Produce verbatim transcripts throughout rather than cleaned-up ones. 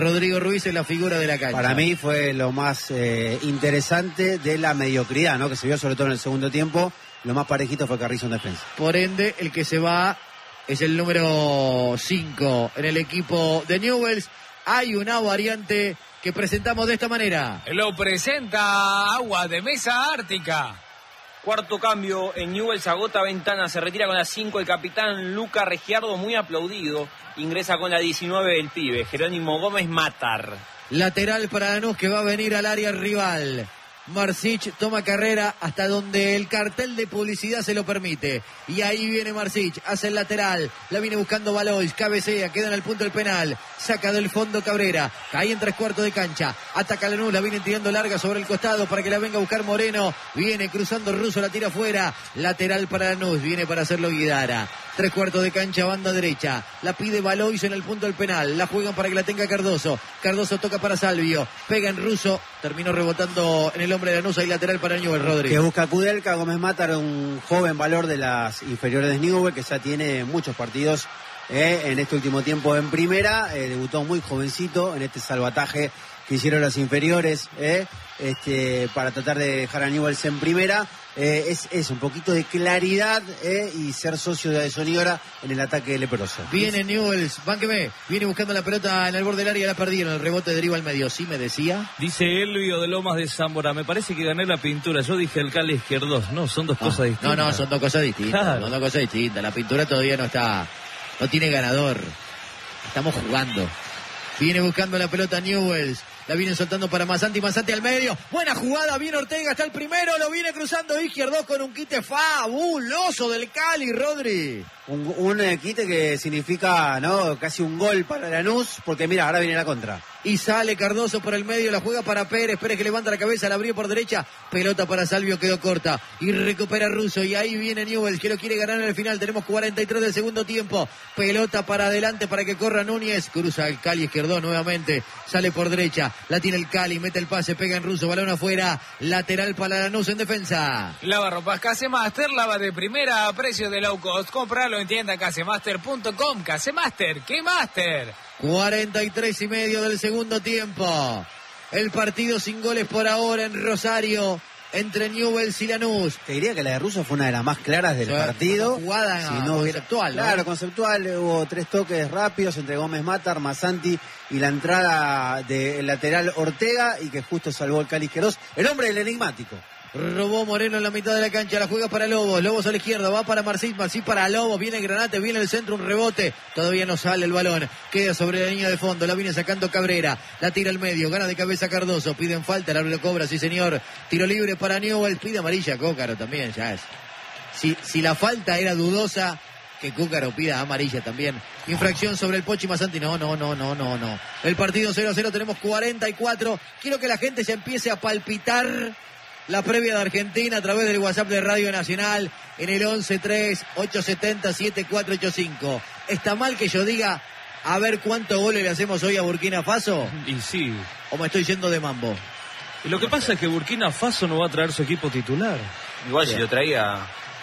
Rodrigo Ruiz es la figura de la cancha. Para mí fue lo más eh, interesante de la mediocridad, ¿no? Que se vio sobre todo en el segundo tiempo. Lo más parejito fue Carrizo en defensa. Por ende, el que se va es el número cinco en el equipo de Newell's. Hay una variante que presentamos de esta manera. Lo presenta Agua de Mesa Ártica. Cuarto cambio en Newell's, agota ventana, se retira con la cinco el capitán Luca Regiardo, muy aplaudido. Ingresa con la diecinueve el pibe, Jerónimo Gómez Matar. Lateral para Lanús que va a venir al área rival. Marsic toma carrera hasta donde el cartel de publicidad se lo permite. Y ahí viene Marsic, hace el lateral. La viene buscando Valois, cabecea, queda en el punto del penal. Saca del fondo Cabrera, cae en tres cuartos de cancha. Ataca Lanús, la viene tirando larga sobre el costado para que la venga a buscar Moreno. Viene cruzando Russo, la tira afuera. Lateral para Lanús, viene para hacerlo Guidara. Tres cuartos de cancha, banda derecha. La pide Valois en el punto del penal. La juegan para que la tenga Cardoso. Cardoso toca para Salvio. Pega en Russo. Terminó rebotando en el hombre de Lanús. Hay lateral para Newell's, Rodríguez. Que busca Kudelka. Gómez Matar, un joven valor de las inferiores de Newell's, que ya tiene muchos partidos eh, en este último tiempo en primera. Eh, debutó muy jovencito en este salvataje que hicieron las inferiores eh, este, para tratar de dejar a Newell's en primera. Eh, es, es un poquito de claridad eh, y ser socio de Adesoniora en el ataque leproso. Viene Newell's, bánqueme, viene buscando la pelota en el borde del área, la perdieron, el rebote deriva al medio, ¿sí me decía? Dice Elvio de Lomas de Zambora, me parece que gané la pintura, yo dije el Cali Izquierdos, no, son dos no, cosas distintas. No, no, son dos cosas distintas, claro. Son dos cosas distintas, la pintura todavía no está, no tiene ganador, estamos jugando. Viene buscando la pelota Newell's. La vienen soltando para Masanti, Masanti al medio. Buena jugada, viene Ortega, está el primero, lo viene cruzando Izquierdos con un quite fabuloso del Cali, Rodri. Un, un eh, quite que significa, ¿no? Casi un gol para Lanús, porque mira, ahora viene la contra. Y sale Cardoso por el medio, la juega para Pérez, Pérez que levanta la cabeza, la abrió por derecha, pelota para Salvio, quedó corta, y recupera Russo, y ahí viene Newell's, que lo quiere ganar en el final, tenemos cuarenta y tres del segundo tiempo, pelota para adelante para que corra Núñez, cruza el Cali Izquierdo nuevamente, sale por derecha, la tiene el Cali, mete el pase, pega en Russo, balón afuera, lateral para Lanús en defensa. Lava ropas Casemaster, lava de primera a precio de low cost, compralo en tienda casemaster punto com, Casemaster, ¿qué master? cuarenta y tres y medio del segundo tiempo. El partido sin goles por ahora en Rosario entre Newell's y Lanús. Te diría que la de Russo fue una de las más claras del o sea, partido. Jugada si no conceptual, ¿no? Claro, conceptual. Hubo tres toques rápidos entre Gómez Matar, Masanti y la entrada del lateral Ortega, y que justo salvó el Cali Izquierdos. El hombre del enigmático. Robó Moreno en la mitad de la cancha, la juega para Lobos, Lobos a la izquierda, va para Marcís, Marcís para Lobos, viene Granate, viene el centro, un rebote, todavía no sale el balón, queda sobre la línea de fondo, la viene sacando Cabrera, la tira al medio, gana de cabeza Cardoso, piden falta, el árbitro lo cobra, sí señor, tiro libre para Newell's, pide amarilla Cócaro también, ya es. Si, si la falta era dudosa, que Cúcaro pida amarilla también. Infracción sobre el Pochi Masanti. No, no, no, no, no, no. El partido cero a cero, tenemos cuarenta y cuatro. Quiero que la gente se empiece a palpitar la previa de Argentina a través del WhatsApp de Radio Nacional en el once tres ocho siete cero siete cuatro ocho cinco. ¿Está mal que yo diga a ver cuántos goles le hacemos hoy a Burkina Faso? Y sí. ¿O me estoy yendo de mambo? Y lo que pasa es que Burkina Faso no va a traer su equipo titular. Igual si lo traía...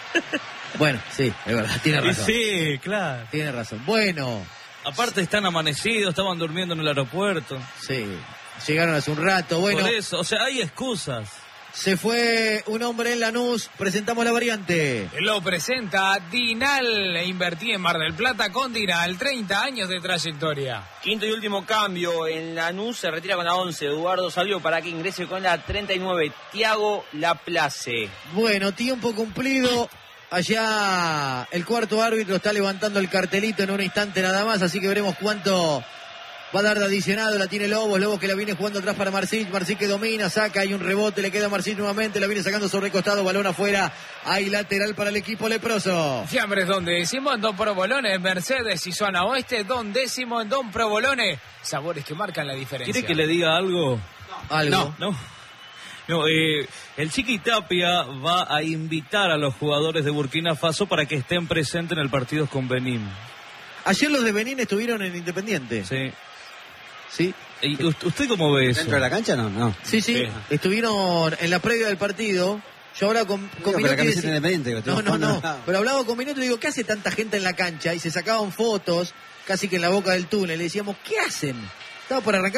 Bueno, sí, es verdad, tiene razón. Sí, claro. Tiene razón. Bueno. Aparte están amanecidos, estaban durmiendo en el aeropuerto. Sí, llegaron hace un rato. Bueno, por eso, o sea, hay excusas. Se fue un hombre en Lanús, presentamos la variante. Lo presenta Dinal, invertí en Mar del Plata con Dinal, treinta años de trayectoria. Quinto y último cambio en Lanús, se retira con la once, Eduardo Salvio para que ingrese con la treinta y nueve, Tiago Laplace. Bueno, tiempo cumplido. Allá el cuarto árbitro está levantando el cartelito en un instante nada más, así que veremos cuánto va a dar de adicionado. La tiene Lobos, Lobos que la viene jugando atrás para Marcís, Marcís que domina, saca, hay un rebote, le queda a Marcís nuevamente, la viene sacando sobre el costado, balón afuera, hay lateral para el equipo leproso. Fiambres Don Décimo en Don Provolone, Mercedes y Zona Oeste, Don Décimo en Don Provolone, sabores que marcan la diferencia. ¿Quiere que le diga algo? No. ¿Algo? No, no. No, eh, el Chiqui Tapia va a invitar a los jugadores de Burkina Faso para que estén presentes en el partido con Benín. Ayer los de Benín estuvieron en Independiente. Sí. ¿Sí? ¿Y usted cómo ve eso? ¿Dentro de la cancha no? No. Sí, sí, sí. Estuvieron en la previa del partido. Yo hablaba con, con Digo, Minuto y decía, independiente, no, no, no, no. Pero hablaba con Minuto y digo, ¿qué hace tanta gente en la cancha? Y se sacaban fotos, casi que en la boca del túnel. Le decíamos, ¿qué hacen? Estaba por arrancar